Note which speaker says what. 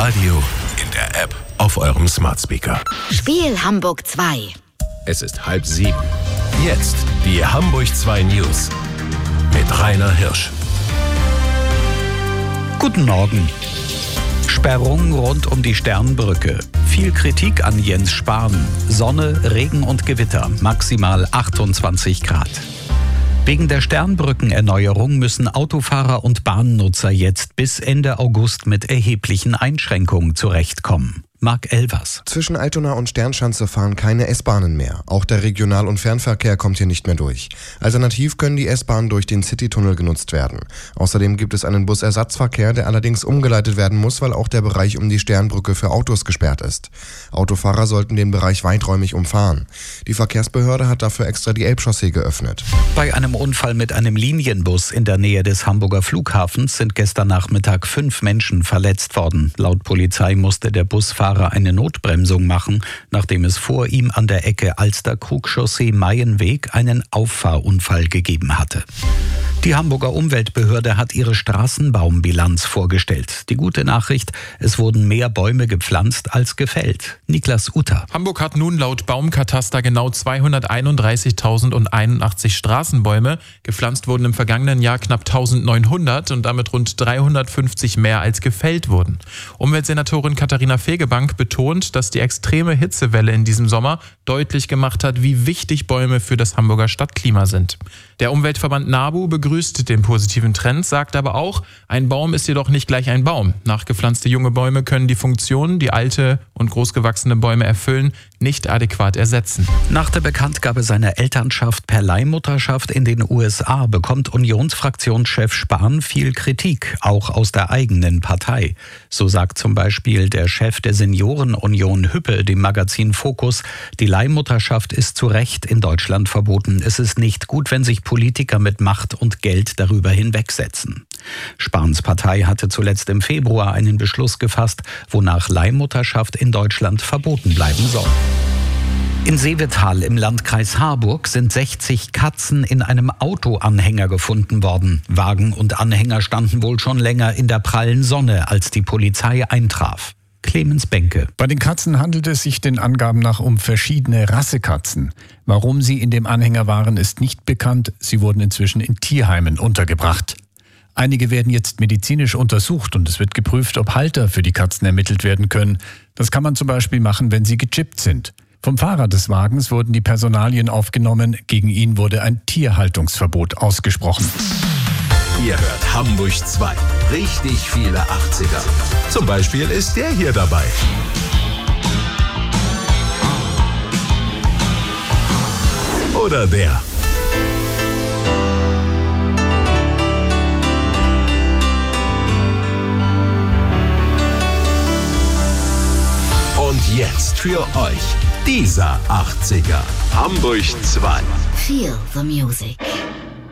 Speaker 1: Radio, in der App, auf eurem Smart Speaker.
Speaker 2: Spiel Hamburg 2.
Speaker 1: Es ist 6:30. Jetzt die Hamburg 2 News mit Rainer Hirsch.
Speaker 3: Guten Morgen. Sperrung rund um die Sternbrücke. Viel Kritik an Jens Spahn. Sonne, Regen und Gewitter. Maximal 28 Grad. Wegen der Sternbrückenerneuerung müssen Autofahrer und Bahnnutzer jetzt bis Ende August mit erheblichen Einschränkungen zurechtkommen. Marc Elvers.
Speaker 4: Zwischen Altona und Sternschanze fahren keine S-Bahnen mehr. Auch der Regional- und Fernverkehr kommt hier nicht mehr durch. Alternativ können die S-Bahnen durch den Citytunnel genutzt werden. Außerdem gibt es einen Busersatzverkehr, der allerdings umgeleitet werden muss, weil auch der Bereich um die Sternbrücke für Autos gesperrt ist. Autofahrer sollten den Bereich weiträumig umfahren. Die Verkehrsbehörde hat dafür extra die Elbchaussee geöffnet.
Speaker 3: Bei einem Unfall mit einem Linienbus in der Nähe des Hamburger Flughafens sind gestern Nachmittag 5 Menschen verletzt worden. Laut Polizei musste der Busfahrer eine Notbremsung machen, nachdem es vor ihm an der Ecke Alster-Krug-Chaussee-Maienweg einen Auffahrunfall gegeben hatte. Die Hamburger Umweltbehörde hat ihre Straßenbaumbilanz vorgestellt. Die gute Nachricht, es wurden mehr Bäume gepflanzt als gefällt. Niklas Utter.
Speaker 5: Hamburg hat nun laut Baumkataster genau 231.081 Straßenbäume. Gepflanzt wurden im vergangenen Jahr knapp 1.900 und damit rund 350 mehr als gefällt wurden. Umweltsenatorin Katharina Fegebank betont, dass die extreme Hitzewelle in diesem Sommer deutlich gemacht hat, wie wichtig Bäume für das Hamburger Stadtklima sind. Der Umweltverband NABU begrüßt den positiven Trend, sagt aber auch, ein Baum ist jedoch nicht gleich ein Baum. Nachgepflanzte junge Bäume können die Funktionen, die alte und großgewachsene Bäume erfüllen, nicht adäquat ersetzen.
Speaker 3: Nach der Bekanntgabe seiner Elternschaft per Leihmutterschaft in den USA bekommt Unionsfraktionschef Spahn viel Kritik, auch aus der eigenen Partei. So sagt zum Beispiel der Chef der Seniorenunion Hüppe dem Magazin Focus, die Leihmutterschaft ist zu Recht in Deutschland verboten. Es ist nicht gut, wenn sich Politiker mit Macht und Geld darüber hinwegsetzen. Spahns Partei hatte zuletzt im Februar einen Beschluss gefasst, wonach Leihmutterschaft in Deutschland verboten bleiben soll. In Seevetal im Landkreis Harburg sind 60 Katzen in einem Autoanhänger gefunden worden. Wagen und Anhänger standen wohl schon länger in der prallen Sonne, als die Polizei eintraf. Clemens Benke.
Speaker 6: Bei den Katzen handelt es sich den Angaben nach um verschiedene Rassekatzen. Warum sie in dem Anhänger waren, ist nicht bekannt. Sie wurden inzwischen in Tierheimen untergebracht. Einige werden jetzt medizinisch untersucht und es wird geprüft, ob Halter für die Katzen ermittelt werden können. Das kann man zum Beispiel machen, wenn sie gechippt sind. Vom Fahrer des Wagens wurden die Personalien aufgenommen. Gegen ihn wurde ein Tierhaltungsverbot ausgesprochen.
Speaker 1: Ihr hört Hamburg 2. Richtig viele 80er. Zum Beispiel ist der hier dabei. Oder der. Und jetzt für euch dieser 80er. Hamburg 2.
Speaker 2: Feel the music.